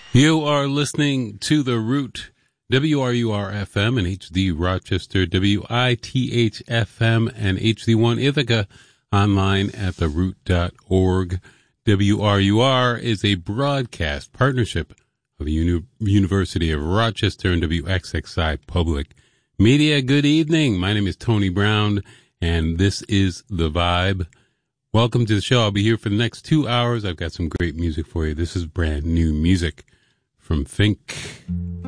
You are listening to The Root, WRUR-FM and HD Rochester, WITH-FM and HD1 Ithaca, online at theroot.org. WRUR is a broadcast partnership of the University of Rochester and WXXI Public Media. Good evening. My name is Tony Brown, and this is The Vibe. Welcome to the show. I'll be here for the next 2 hours. I've got some great music for you. This is brand new music from Fink.